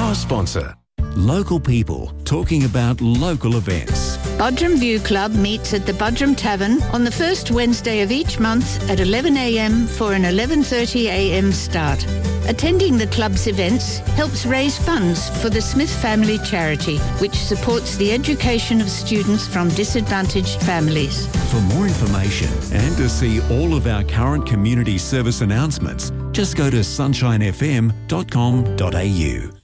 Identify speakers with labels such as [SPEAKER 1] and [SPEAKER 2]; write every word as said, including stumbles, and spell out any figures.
[SPEAKER 1] Our sponsor.
[SPEAKER 2] Local people talking about local events.
[SPEAKER 3] Budrum View Club meets at the Budrum Tavern on the first Wednesday of each month at eleven a m for an eleven thirty a m start. Attending the club's events helps raise funds for the Smith Family Charity, which supports the education of students from disadvantaged families.
[SPEAKER 2] For more information and to see all of our current community service announcements, just go to sunshine f m dot com dot a u.